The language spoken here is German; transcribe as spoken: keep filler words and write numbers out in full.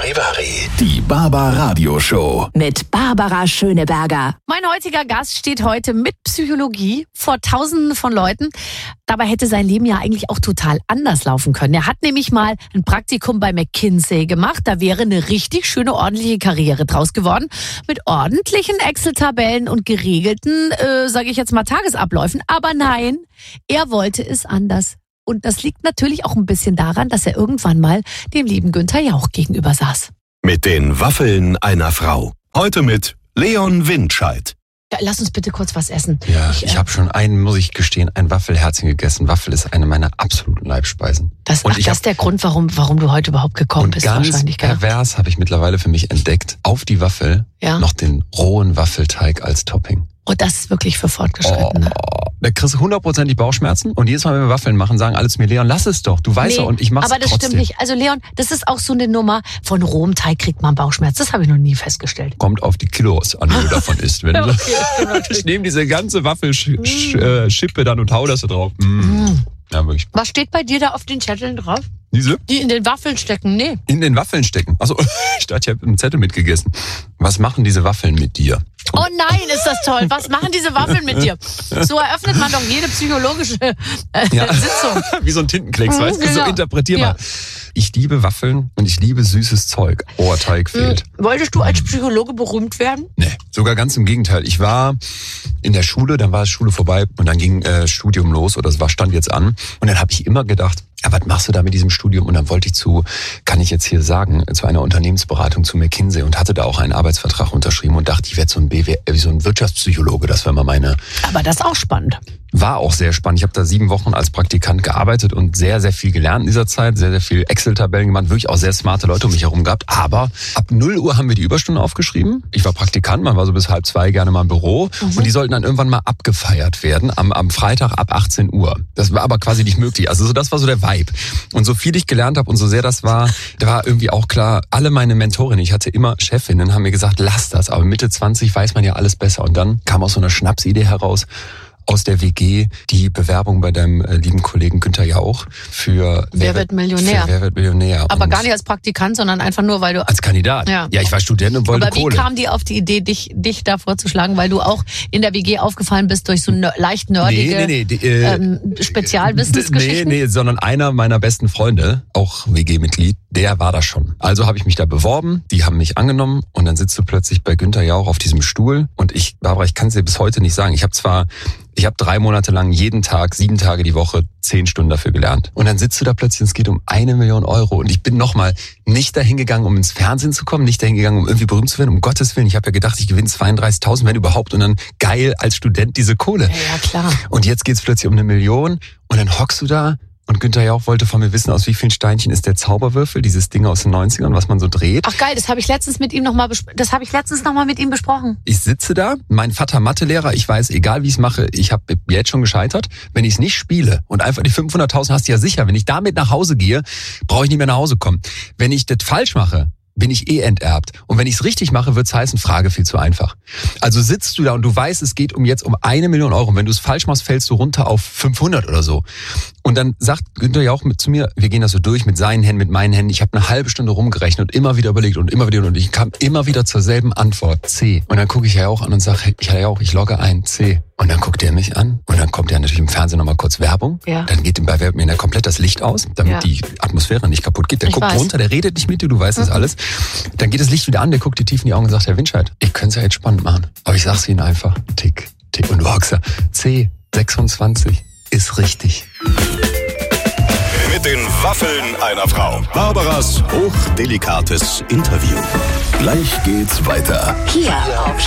Charivari, die Barbara-Radio-Show. Mit Barbara Schöneberger. Mein heutiger Gast steht heute mit Psychologie vor Tausenden von Leuten. Dabei hätte sein Leben ja eigentlich auch total anders laufen können. Er hat nämlich mal ein Praktikum bei McKinsey gemacht. Da wäre eine richtig schöne, ordentliche Karriere draus geworden. Mit ordentlichen Excel-Tabellen und geregelten, äh, sage ich jetzt mal, Tagesabläufen. Aber nein, er wollte es anders. Und das liegt natürlich auch ein bisschen daran, dass er irgendwann mal dem lieben Günther Jauch gegenüber saß. Mit den Waffeln einer Frau. Heute mit Leon Windscheid. Ja, lass uns bitte kurz was essen. Ja, ich, ich äh, habe schon einen, muss ich gestehen, ein Waffelherzchen gegessen. Waffel ist eine meiner absoluten Leibspeisen. Das, und ach, ich das ist der Grund, warum, warum du heute überhaupt gekommen und bist. ganz wahrscheinlich. Gell? Pervers habe ich mittlerweile für mich entdeckt, auf die Waffel Ja. noch den rohen Waffelteig als Topping. Und das ist wirklich für Fortgeschrittene. Oh, da kriegst du hundertprozentig Bauchschmerzen und jedes Mal, wenn wir Waffeln machen, sagen alle zu mir, Leon, lass es doch, du weißt Nee, doch und ich mach's aber das trotzdem. stimmt nicht. Also Leon, das ist auch so eine Nummer, von rohem Teig kriegt man Bauchschmerz. Das habe ich noch nie festgestellt. Kommt auf die Kilos an, die du davon isst. Wenn Ja, du, okay, das stimmt natürlich. ich nehme diese ganze Waffelschippe dann und hau das da drauf. Mm. Ja, wirklich. Was steht bei dir da auf den Zetteln drauf? Diese? Die in den Waffeln stecken? Nee. In den Waffeln stecken. Achso, ich dachte, ich habe einen Zettel mitgegessen. Was machen diese Waffeln mit dir? Oh nein, ist das toll. Was machen diese Waffeln mit dir? So eröffnet man doch jede psychologische äh, Ja. Sitzung. Wie so ein Tintenklecks, Mhm, weißt du? So genau. interpretierbar. Ja. Ich liebe Waffeln und ich liebe süßes Zeug. Oh, Teig fehlt. Wolltest du als Psychologe berühmt werden? Nee, sogar ganz im Gegenteil. Ich war in der Schule, dann war Schule vorbei und dann ging äh, Studium los oder es war stand jetzt an. Und dann habe ich immer gedacht, ja, was machst du da mit diesem Studium? Und dann wollte ich zu, kann ich jetzt hier sagen, zu einer Unternehmensberatung zu McKinsey und hatte da auch einen Arbeitsvertrag unterschrieben und dachte, ich werde so ein B W, wie so ein Wirtschaftspsychologe, das wäre mal meine. Aber das ist auch spannend. War auch sehr spannend. Ich habe da sieben Wochen als Praktikant gearbeitet und sehr, sehr viel gelernt in dieser Zeit. Sehr, sehr viel Excel-Tabellen gemacht. Wirklich auch sehr smarte Leute um mich herum gehabt. Aber ab null Uhr haben wir die Überstunden aufgeschrieben. Ich war Praktikant, man war so bis halb zwei gerne mal im Büro. Mhm. Und die sollten dann irgendwann mal abgefeiert werden am, am Freitag ab achtzehn Uhr. Das war aber quasi nicht möglich. Also so, das war so der Vibe. Und so viel ich gelernt habe und so sehr das war, da war irgendwie auch klar, alle meine Mentorinnen, ich hatte immer Chefinnen, haben mir gesagt, lass das. Aber Mitte zwanzig weiß man ja alles besser. Und dann kam aus so einer Schnapsidee heraus, aus der W G die Bewerbung bei deinem äh, lieben Kollegen Günther Jauch für Wer wird Millionär? Für Wer wird Millionär? Aber und gar nicht als Praktikant, sondern einfach nur, weil du... als Kandidat. Ja. Ja, ich war Student und wollte Aber wie Kohle. kam die auf die Idee, dich, dich da vorzuschlagen? Weil du auch in der W G aufgefallen bist durch so ner- leicht nerdige Nee, nee, nee. Die, äh, ähm, Spezialwissensgeschichten? Nee, nee, sondern einer meiner besten Freunde, auch W G-Mitglied, der war da schon. Also habe ich mich da beworben, die haben mich angenommen und dann sitzt du plötzlich bei Günther Jauch auf diesem Stuhl und ich, Barbara, ich kann es dir bis heute nicht sagen. Ich habe zwar, ich habe drei Monate lang jeden Tag, sieben Tage die Woche, zehn Stunden dafür gelernt. Und dann sitzt du da plötzlich und es geht um eine Million Euro. Und ich bin nochmal nicht dahin gegangen, um ins Fernsehen zu kommen, nicht dahin gegangen, um irgendwie berühmt zu werden, um Gottes Willen. Ich habe ja gedacht, ich gewinne zweiunddreißigtausend, wenn überhaupt. Und dann geil als Student diese Kohle. Ja, ja, klar. Und jetzt geht's plötzlich um eine Million und dann hockst du da und Günther Jauch wollte von mir wissen, aus wie vielen Steinchen ist der Zauberwürfel, dieses Ding aus den neunzigern, was man so dreht. Ach geil, das habe ich letztens mit ihm noch mal bes- das habe ich letztens noch mal mit ihm besprochen. Ich sitze da, mein Vater Mathelehrer, ich weiß, egal wie ich es mache, ich habe jetzt schon gescheitert. Wenn ich es nicht spiele und einfach die fünfhunderttausend hast du ja sicher, wenn ich damit nach Hause gehe, brauche ich nicht mehr nach Hause kommen. Wenn ich das falsch mache, bin ich eh enterbt. Und wenn ich es richtig mache, wird's heißen, Frage viel zu einfach. Also sitzt du da und du weißt, es geht um jetzt um eine Million Euro. Und wenn du es falsch machst, fällst du runter auf fünfhundert oder so. Und dann sagt Günther Jauch mit zu mir, wir gehen das so durch mit seinen Händen, mit meinen Händen. Ich habe eine halbe Stunde rumgerechnet und immer wieder überlegt und immer wieder und ich kam immer wieder zur selben Antwort, C. Und dann gucke ich Jauch an und sage, ich Herr Jauch, ich logge ein, C. Und dann guckt er mich an und dann kommt ja natürlich im Fernsehen nochmal kurz Werbung. Ja. Dann geht ihm bei Werbung ja komplett das Licht aus, damit Ja. die Atmosphäre nicht kaputt geht. Der Ich guckt weiß. runter, der redet nicht mit dir, du weißt das Mhm. alles. Dann geht das Licht wieder an, der guckt dir tief in die Augen und sagt, Herr Windscheid, ich könnte es ja jetzt spannend machen. Aber ich sag's Ihnen einfach, tick, tick. Und du hockst da, C, sechsundzwanzig, ist richtig. Mit den Waffeln einer Frau. Barbaras hochdelikates Interview. Gleich geht's weiter. Hier auf